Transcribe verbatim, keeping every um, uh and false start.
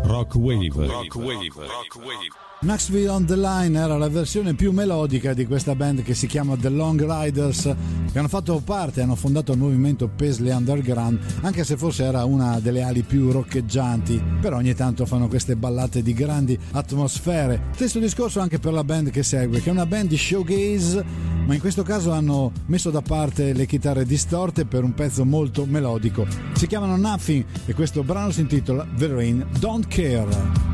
Rock Wave. Rock Wave. Rock Wave. Knoxville on the Line era la versione più melodica di questa band che si chiama The Long Riders, che hanno fatto parte, hanno fondato il movimento Paisley Underground, anche se forse era una delle ali più roccheggianti, però ogni tanto fanno queste ballate di grandi atmosfere. Stesso discorso anche per la band che segue, che è una band di showgaze, ma in questo caso hanno messo da parte le chitarre distorte per un pezzo molto melodico. Si chiamano Nothing e questo brano si intitola The Rain Don't Care.